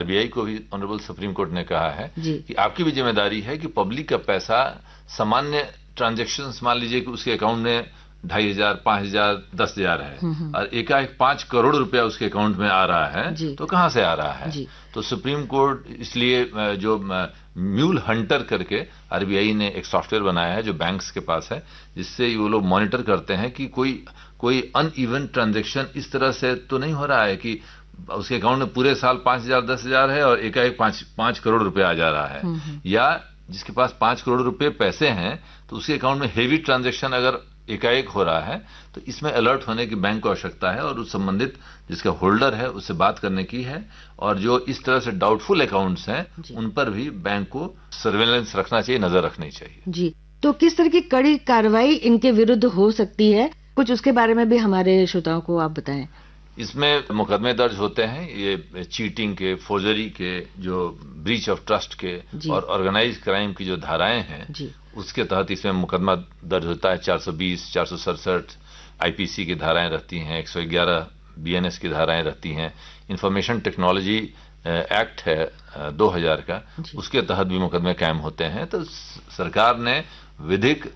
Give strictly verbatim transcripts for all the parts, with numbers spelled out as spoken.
RBI को भी honourable supreme court ने कहा है कि आपकी भी जिम्मेदारी है कि पब्लिक का पैसा सामान्य ट्रांजैक्शंस, मान लीजिए कि उसके अकाउंट में ढाई हजार, पांच हजार, दस हजार है और एकाएक पांच करोड़ रुपया उसके अकाउंट में आ रहा है, तो कहां से आ रहा है? तो सुप्रीम कोर्ट इसलिए जो म्यूल हंटर करके आरबीआई ने एक सॉफ्टवेयर बनाया है जो बैंक्स के पास है, जिससे वो लोग मॉनिटर करते हैं कि कोई कोई अनइवन ट्रांजैक्शन इस तरह से तो नहीं हो रहा है कि उसके अकाउंट में पूरे साल पांच हजार, दस हजार है और एकाएक पांच पांच करोड़ रुपया आ जा रहा है, या जिसके पास पांच करोड़ रुपए पैसे हैं तो उसके अकाउंट में हेवी ट्रांजैक्शन अगर एकाएक हो रहा है, तो इसमें अलर्ट होने की बैंक को आवश्यकता है और उस संबंधित जिसका होल्डर है उससे बात करने की है। और जो इस तरह से डाउटफुल अकाउंट्स हैं उन पर भी बैंक को सर्वेलेंस रखना चाहिए, नजर रखनी चाहिए। जी, तो किस तरह की कड़ी कार्रवाई इनके विरुद्ध हो सकती है, कुछ उसके बारे में भी हमारे श्रोताओं को आप बताएं। इसमें मुकदमे दर्ज होते हैं, ये चीटिंग के, फोर्जरी के, जो ब्रीच ऑफ ट्रस्ट के और ऑर्गेनाइज क्राइम की जो धाराएं हैं उसके तहत इसमें मुकदमा दर्ज होता है। चार सौ बीस, चार सौ सड़सठ आईपीसी की धाराएं रहती हैं, एक सौ ग्यारह बीएनएस की धाराएं रहती हैं, इंफॉर्मेशन टेक्नोलॉजी एक्ट है दो हजार का, उसके तहत भी मुकदमे कायम होते हैं। तो सरकार ने विधिक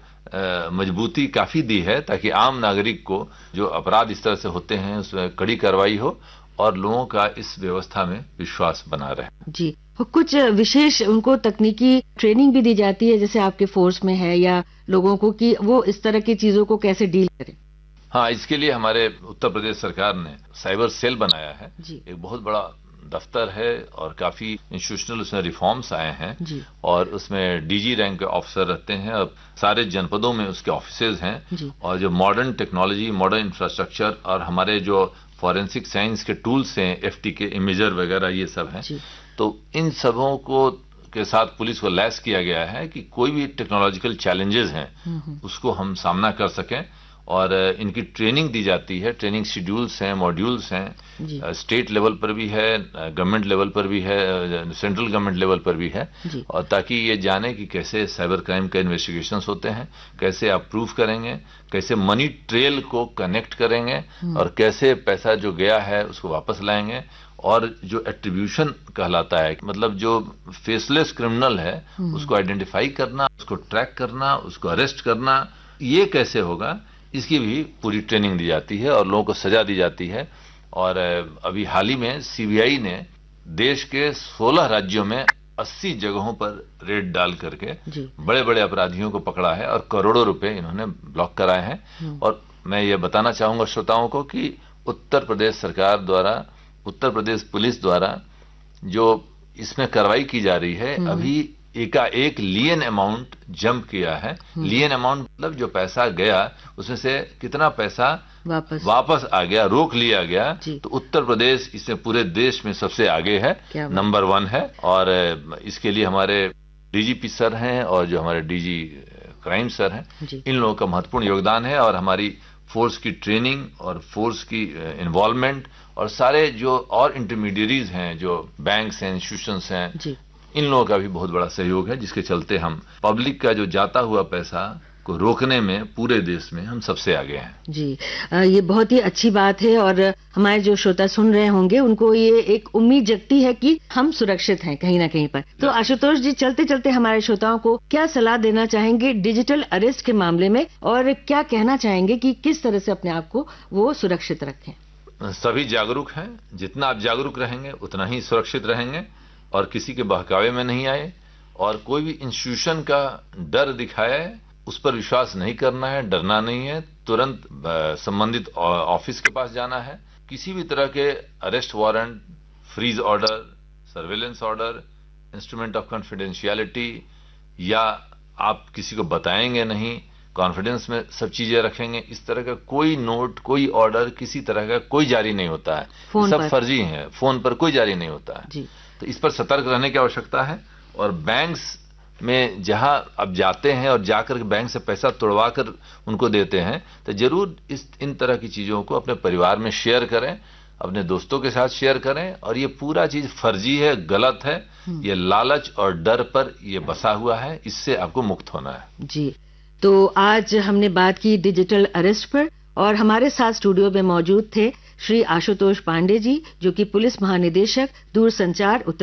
मजबूती काफी दी है ताकि आम नागरिक को जो अपराध इस तरह से होते हैं उसमें कड़ी कार्रवाई हो और लोगों का इस व्यवस्था में विश्वास बना रहे। जी, कुछ विशेष उनको तकनीकी ट्रेनिंग भी दी जाती है जैसे आपके फोर्स में है, या लोगों को कि वो इस तरह की चीजों को कैसे डील करें? हाँ, इसके लिए हमारे उत्तर प्रदेश सरकार ने साइबर सेल बनाया है, एक बहुत बड़ा दफ्तर है और काफी इंस्टीट्यूशनल उसमें रिफॉर्म्स आए हैं और उसमें डीजी रैंक के ऑफिसर रहते हैं और सारे जनपदों में उसके ऑफिसेज हैं और जो मॉडर्न टेक्नोलॉजी, मॉडर्न इंफ्रास्ट्रक्चर और हमारे जो फॉरेंसिक साइंस के टूल्स हैं, एफटी के इमेजर वगैरह, ये सब हैं। तो इन सबों को के साथ पुलिस को लैस किया गया है कि कोई भी टेक्नोलॉजिकल चैलेंजेस हैं उसको हम सामना कर सकें और इनकी ट्रेनिंग दी जाती है। ट्रेनिंग शेड्यूल्स हैं, मॉड्यूल्स हैं, स्टेट लेवल पर भी है, गवर्नमेंट लेवल पर भी है, सेंट्रल गवर्नमेंट लेवल पर भी है, और ताकि ये जाने कि कैसे साइबर क्राइम के इन्वेस्टिगेशंस होते हैं, कैसे आप प्रूफ करेंगे, कैसे मनी ट्रेल को कनेक्ट करेंगे और कैसे पैसा जो गया है उसको वापस लाएंगे, और जो एट्रीब्यूशन कहलाता है, मतलब जो फेसलेस क्रिमिनल है उसको आइडेंटिफाई करना, उसको ट्रैक करना, उसको अरेस्ट करना, ये कैसे होगा, इसकी भी पूरी ट्रेनिंग दी जाती है और लोगों को सजा दी जाती है। और अभी हाल ही में सीबीआई ने देश के सोलह राज्यों में अस्सी जगहों पर रेड डाल करके बड़े बड़े अपराधियों को पकड़ा है और करोड़ों रुपए इन्होंने ब्लॉक कराए हैं। और मैं ये बताना चाहूंगा श्रोताओं को कि उत्तर प्रदेश सरकार द्वारा, उत्तर प्रदेश पुलिस द्वारा जो इसमें कार्रवाई की जा रही है, अभी एकाएक लियन अमाउंट जंप किया है। लियन अमाउंट मतलब जो पैसा गया उसमें से कितना पैसा वापस वापस आ गया, रोक लिया गया। तो उत्तर प्रदेश इसमें पूरे देश में सबसे आगे है, नंबर वन है। और इसके लिए हमारे डीजीपी सर हैं और जो हमारे डीजी क्राइम सर हैं, इन लोगों का महत्वपूर्ण योगदान है। और हमारी फोर्स की ट्रेनिंग और फोर्स की इन्वॉल्वमेंट और सारे जो और इंटरमीडियरीज हैं, जो बैंक्स हैं, इंस्टीट्यूशंस हैं, इन लोगों का भी बहुत बड़ा सहयोग है, जिसके चलते हम पब्लिक का जो जाता हुआ पैसा को रोकने में पूरे देश में हम सबसे आगे हैं। जी, ये बहुत ही अच्छी बात है और हमारे जो श्रोता सुन रहे होंगे उनको ये एक उम्मीद जगती है कि हम सुरक्षित हैं कहीं ना कहीं पर। तो आशुतोष जी, चलते चलते हमारे श्रोताओं को क्या सलाह देना चाहेंगे डिजिटल अरेस्ट के मामले में, और क्या कहना चाहेंगे कि किस तरह से अपने आप को वो सुरक्षित रखें? सभी जागरूक हैं, जितना आप जागरूक रहेंगे उतना ही सुरक्षित रहेंगे और किसी के बहकावे में नहीं आए, और कोई भी इंस्टीट्यूशन का डर दिखाए उस पर विश्वास नहीं करना है, डरना नहीं है, तुरंत संबंधित ऑफिस के पास जाना है। किसी भी तरह के arrest warrant, freeze order, surveillance order, instrument of confidentiality, या आप किसी को बताएंगे नहीं, कॉन्फिडेंस में सब चीजें रखेंगे, इस तरह का कोई नोट, कोई ऑर्डर किसी तरह का कोई जारी नहीं होता है, सब फर्जी है, फोन पर कोई जारी नहीं होता है। तो इस पर सतर्क रहने की आवश्यकता है। और बैंक्स में जहां अब जाते हैं और जाकर बैंक से पैसा तोड़वा कर उनको देते हैं, तो जरूर इस इन तरह की चीजों को अपने परिवार में शेयर करें, अपने दोस्तों के साथ शेयर करें। और ये पूरा चीज फर्जी है, गलत है, ये लालच और डर पर ये बसा हुआ है, इससे आपको मुक्त होना है। जी, तो आज हमने बात की डिजिटल अरेस्ट पर, और हमारे साथ स्टूडियो में मौजूद थे श्री आशुतोष पांडे जी, जो कि पुलिस महानिदेशक दूरसंचार उत्तर